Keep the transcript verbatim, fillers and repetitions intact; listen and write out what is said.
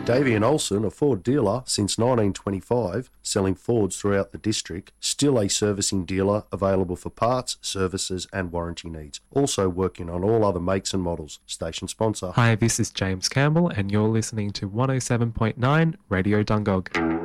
Davian Olsen, a Ford dealer since nineteen twenty-five, selling Fords throughout the district, still a servicing dealer available for parts, services and warranty needs. Also working on all other makes and models. Station sponsor. Hi, this is James Campbell and you're listening to one oh seven point nine Radio Dungog.